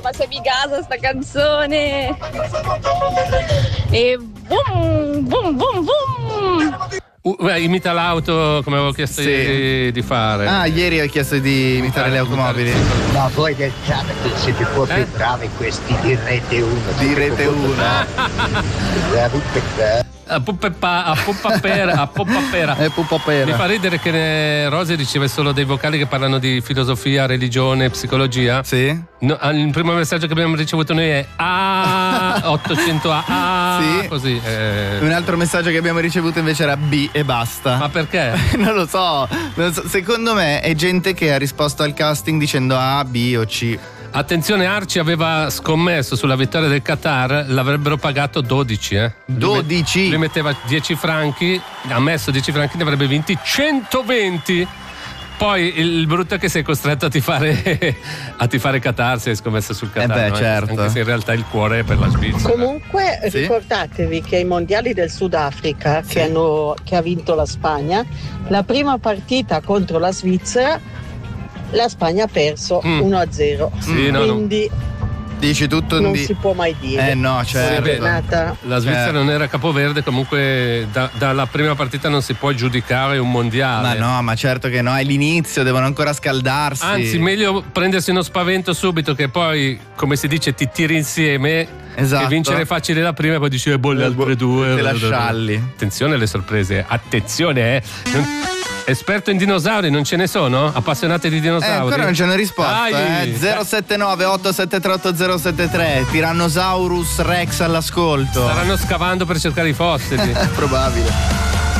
ma se mi gasa sta canzone. E boom, boom, boom, boom. Imita l'auto come avevo chiesto di fare. Ah, ieri ho chiesto di imitare le automobili. Ma voi del chat siete proprio bravi questi di Rete 1. Di Rete 1. A Puppapera. Mi fa ridere che Rosy riceve solo dei vocali che parlano di filosofia, religione, psicologia. Sì. No, il primo messaggio che abbiamo ricevuto noi è 800 sì. Così. Un altro messaggio che abbiamo ricevuto invece era B e basta. Ma perché? Non lo so. Secondo me è gente che ha risposto al casting dicendo A, B o C. Attenzione, Arci aveva scommesso sulla vittoria del Qatar, l'avrebbero pagato 12. 12? Lui metteva 10 franchi, ha messo 10 franchi, ne avrebbe vinti 120. Poi il brutto è che sei costretto a tifare Qatar se hai scommesso sul Qatar. No? Certo. Anche se in realtà il cuore è per la Svizzera. Comunque ricordatevi che ai mondiali del Sudafrica che ha vinto la Spagna, la prima partita contro la Svizzera la Spagna ha perso 1-0. Sì, quindi dici tutto non si può mai dire. No, certo. La Svizzera non era capoverde, comunque dalla prima partita non si può giudicare un mondiale. Ma no, ma certo che no, è l'inizio, devono ancora scaldarsi. Anzi, meglio prendersi uno spavento subito che poi, come si dice, ti tiri insieme. Esatto. Che vincere facile la prima e poi dici le altre due. Te la scialli. Attenzione alle sorprese, attenzione Esperto in dinosauri, non ce ne sono? Appassionati di dinosauri? Ancora non ce ne risposto. 079 873 8073. Tyrannosaurus Rex all'ascolto. Staranno scavando per cercare i fossili. Probabile.